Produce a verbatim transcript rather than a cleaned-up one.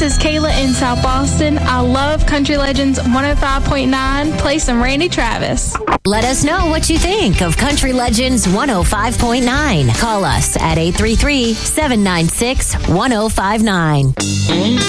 This is Kayla in South Boston. I love Country Legends one oh five point nine. Play some Randy Travis. Let us know what you think of Country Legends one oh five point nine. Call us at eight three three, seven nine six, one oh five nine.